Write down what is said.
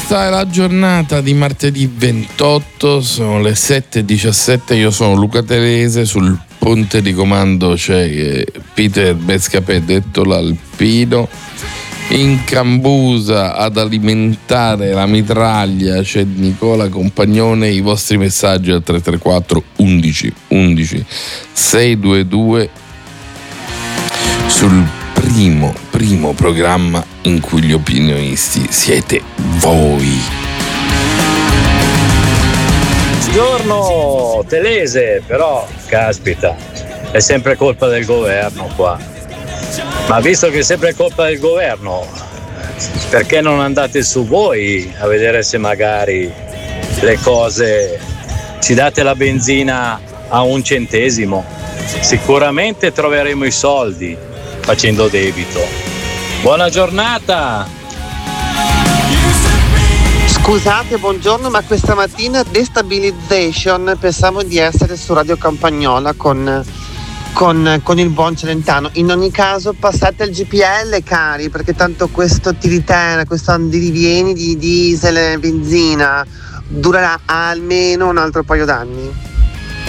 Questa è la giornata di martedì 28, sono le 7:17, io sono Luca Telese, sul ponte di comando c'è Peter Bescapè, detto l'Alpino, in cambusa ad alimentare la mitraglia c'è Nicola Compagnone. I vostri messaggi al 334 11 11 622 sul primo programma in cui gli opinionisti siete voi. Buongiorno Telese, però caspita, è sempre colpa del governo qua. Ma visto che è sempre colpa del governo, perché non andate su voi a vedere se magari le cose, ci date la benzina a 1 centesimo? Sicuramente troveremo i soldi facendo debito. Buona giornata! Scusate, buongiorno, ma questa mattina Destabilization pensavo di essere su Radio Campagnola con il buon Celentano. In ogni caso passate al GPL, cari, perché tanto questo tiritera, questo andirivieni di diesel e benzina durerà almeno un altro paio d'anni.